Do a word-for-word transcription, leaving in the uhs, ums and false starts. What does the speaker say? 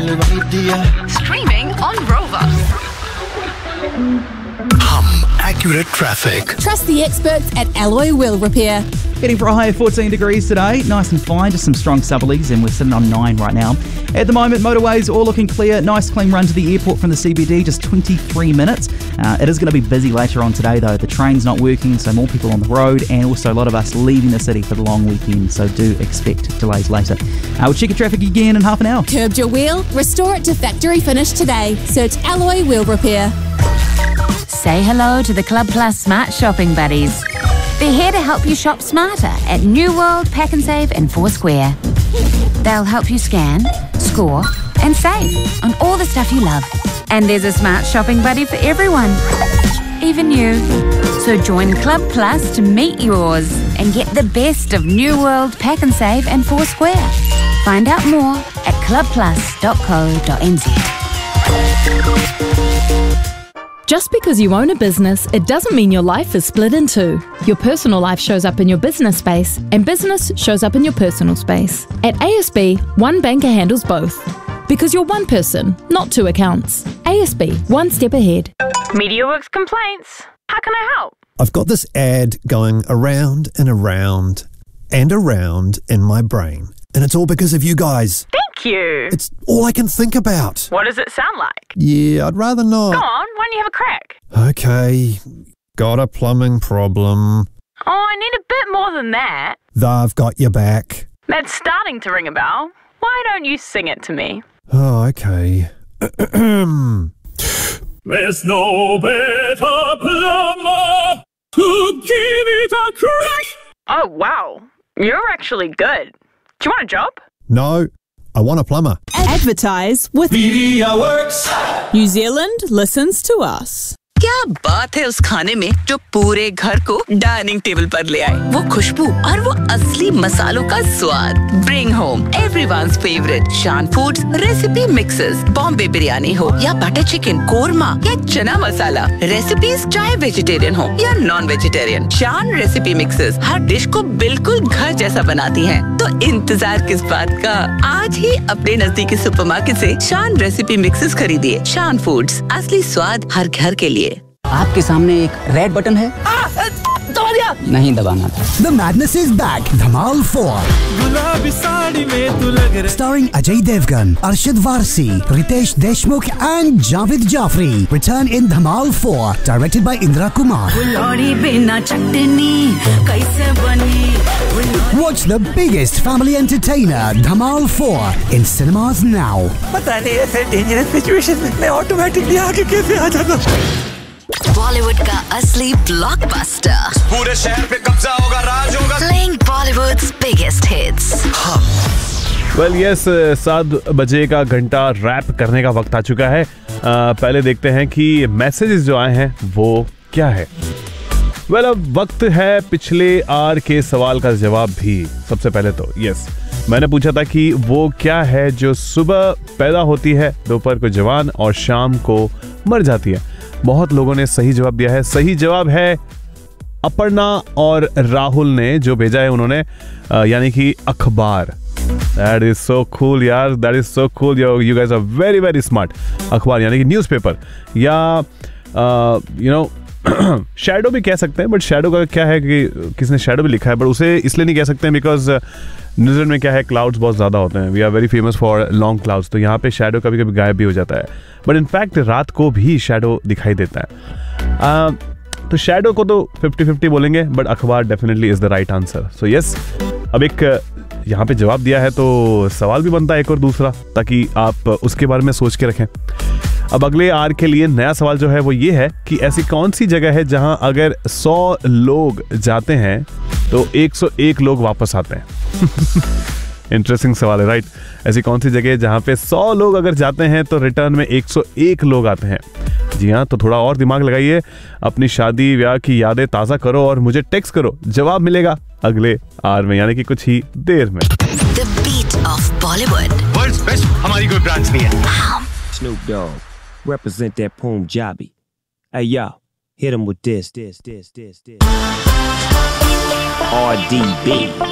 Streaming on Rover. Hum accurate traffic. Trust the experts at Alloy Wheel Repair. Heading for a high of fourteen degrees today. Nice and fine, just some strong southerlies, and we're sitting on nine right now. At the moment, motorways all looking clear. Nice clean run to the airport from the C B D, just twenty-three minutes. Uh, it is going to be busy later on today, though. The train's not working, so more people on the road, and also a lot of us leaving the city for the long weekend, so do expect delays later. Uh, we'll check your traffic again in half an hour. Curbed your wheel? Restore it to factory finish today. Search Alloy Wheel Repair. Say hello to the Club Plus Smart Shopping Buddies. They're here to help you shop smarter at New World, Pack and Save and Foursquare. They'll help you scan, score and save on all the stuff you love. And there's a smart shopping buddy for everyone, even you. So join Club Plus to meet yours and get the best of New World, Pack and Save and Foursquare. Find out more at club plus dot co dot n z. Just because you own a business, it doesn't mean your life is split in two. Your personal life shows up in your business space, and business shows up in your personal space. At A S B, one banker handles both. Because you're one person, not two accounts. A S B, one step ahead. MediaWorks complaints. How can I help? I've got this ad going around and around and around in my brain. And it's all because of you guys. Thank you. It's all I can think about. What does it sound like? Yeah, I'd rather not. Go on, why don't you have a crack? Okay, got a plumbing problem. Oh, I need a bit more than that. They've got your back. That's starting to ring a bell. Why don't you sing it to me? Oh, okay. There's no better plumber to give it a crack. Oh, wow. You're actually good. Do you want a job? No, I want a plumber. Advertise with MediaWorks. New Zealand listens to us. क्या बात है उस खाने में जो पूरे घर को डाइनिंग टेबल पर ले आए? वो खुशबू और वो असली मसालों का स्वाद. Bring home everyone's favorite शान foods recipe mixes. Bombay biryani हो या बटर चिकन, कोरमा या चना मसाला. रेसिपीज चाहे वेजिटेरियन हो या नॉन वेजिटेरियन. शान रेसिपी मिक्सेस हर डिश को बिल्कुल घर जैसा बनाती हैं. तो इंतजार किस बात का? आज ही अपने नजदीकी सुपरमार्केट से शान रेसिपी मिक्सेस खरीदिए. शान फूड्स, असली स्वाद हर घर के लिए. आपके सामने एक रेड बटन है, दबा दिया नहीं दबाना था. The madness is back. Dhamal four. गुलाबी साड़ी में तू लग रहा. Starring Ajay Devgan, Arshad Varsi, Ritesh Deshmukh and Javed Jafri. Return in Dhamal four. Directed by Indra Kumar. Watch the biggest family entertainer, Dhamal four, in cinemas now. पता नहीं ऐसे dangerous situation में automatically आगे कैसे आ जाता. बॉलीवुड का असली blockbuster. पूरे शहर पे कब्जा होगा, राज होगा. Playing Bollywood's biggest hits. Well yes, सात बजे का घंटा रैप करने का वक्त आ चुका है. आ, पहले देखते हैं कि मैसेजेस जो आए हैं वो क्या है. वेल well, अब वक्त है पिछले आर के सवाल का जवाब भी. सबसे पहले तो यस, मैंने पूछा था कि वो क्या है जो सुबह पैदा होती है, दोपहर को जवान और शाम को मर जाती है. बहुत लोगों ने सही जवाब दिया है. सही जवाब है अपर्णा और राहुल ने जो भेजा है उन्होंने, यानी कि अखबार. That is so cool यार, that is so cool. You, you guys are very very smart. अखबार यानी कि न्यूज़पेपर या यू नो शैडो भी कह सकते हैं, बट शैडो का क्या है कि किसने शैडो भी लिखा है, बट उसे इसलिए नहीं कह सकते हैं बिकॉज न्यूजीलैंड में क्या है, क्लाउड्स बहुत ज़्यादा होते हैं. We are very famous for long clouds. तो यहाँ पे शैडो कभी कभी गायब भी हो जाता है, बट इनफैक्ट रात को भी शैडो दिखाई देता है. uh, तो शैडो को तो फिफ्टी फिफ्टी बोलेंगे, बट अखबार definitely is the right answer. So yes, अब एक यहाँ पे जवाब दिया है तो सवाल भी बनता है एक और दूसरा, ताकि आप उसके बारे में सोच के रखें. अब अगले आर के लिए नया सवाल जो है वो ये है कि ऐसी कौन सी जगह है जहां अगर सौ लोग जाते हैं तो एक सौ एक लोग वापस आते हैं. इंटरेस्टिंग सवाल है, राइट? ऐसी कौन सी जगह है जहां पे सौ लोग अगर जाते हैं तो रिटर्न में एक सौ एक लोग आते हैं. जी हाँ, तो थोड़ा और दिमाग लगाइए, अपनी शादी ब्याह की यादें ताज़ा करो और मुझे टेक्स्ट करो. जवाब मिलेगा अगले आर में, यानी कि कुछ ही देर में. The beat of Bollywood. World's best हमारी कोई ब्रांच नहीं है. Snoop Dogg, represent that Punjabi. Hey yo, hit him with this, this, this, this, this. R D B.